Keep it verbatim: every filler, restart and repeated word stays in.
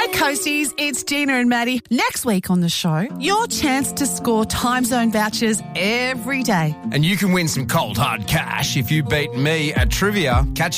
Hi, Coasties. It's Gina and Maddie. Next week on the show, your chance to score time zone vouchers every day. And you can win some cold, hard cash if you beat me at trivia. Catch